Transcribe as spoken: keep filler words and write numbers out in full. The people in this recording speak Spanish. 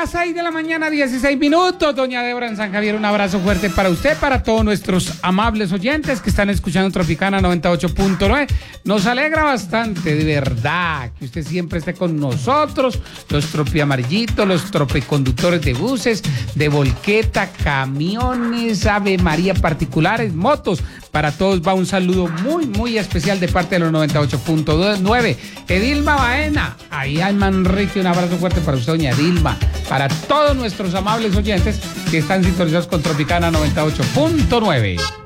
las seis de la mañana, dieciséis minutos. Doña Débora en San Javier, un abrazo fuerte para usted, para todos nuestros amables oyentes que están escuchando Tropicana noventa y ocho punto nueve. Nos alegra bastante, de verdad, que usted siempre esté con nosotros, los tropiamarillitos, los tropeconductores de buses, de volqueta, camiones, Ave María particulares, motos. Para todos va un saludo muy, muy especial de parte de los noventa y ocho punto nueve. Edilma Baena, ahí al Manrique, un abrazo fuerte para usted, doña Edilma. Para todos nuestros amables oyentes que están sintonizados con Tropicana noventa y ocho punto nueve.